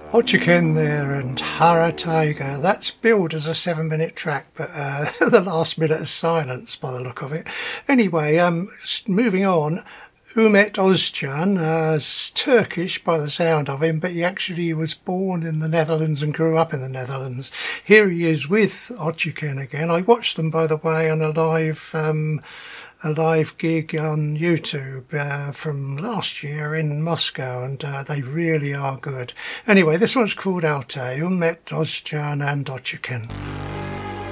Otchiken there and Hara Tiger. That's billed as a 7-minute track, but the last minute of silence by the look of it. Anyway, moving on. Ummet Ozcan is Turkish by the sound of him, but he actually was born in the Netherlands and grew up in the Netherlands. Here he is with Otchiken again. I watched them, by the way, on a live gig on YouTube from last year in Moscow, and they really are good. Anyway, this one's called Alte, Ummet Ozcan and Otchiken.